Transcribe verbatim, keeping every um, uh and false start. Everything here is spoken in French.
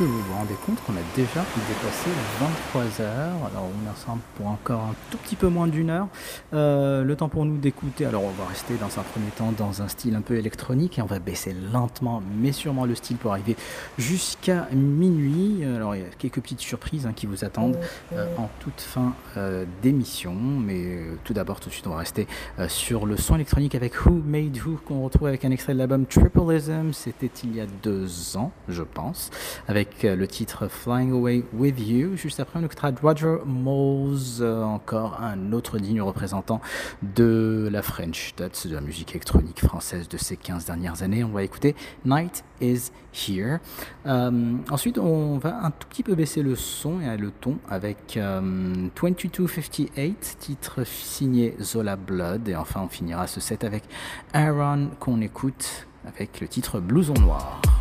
que vous vous rendez compte qu'on a déjà dépassé vingt-trois heures? Alors on est ensemble pour encore un tout petit peu moins d'une heure. Euh, le temps pour nous d'écouter, alors on va rester dans un premier temps dans un style un peu électronique et on va baisser lentement mais sûrement le style pour arriver jusqu'à minuit. Alors il y a quelques petites surprises hein, qui vous attendent euh, en toute fin euh, d'émission, mais euh, tout d'abord tout de suite on va rester euh, sur le son électronique avec Who Made Who, qu'on retrouve avec un extrait de l'album Tripleism. C'était il y a deux ans je pense, avec euh, le titre Flying Away With You. Juste après on écoutera Roger Moles, euh, encore un autre digne représentant de la French Touch, de la musique électronique française de ces quinze dernières années. On va écouter Night Is Here. Euh, ensuite, on va un tout petit peu baisser le son et le ton avec euh, vingt-deux cinquante-huit, titre signé Zola Blood. Et enfin, on finira ce set avec Aaron qu'on écoute avec le titre Blouson Noir.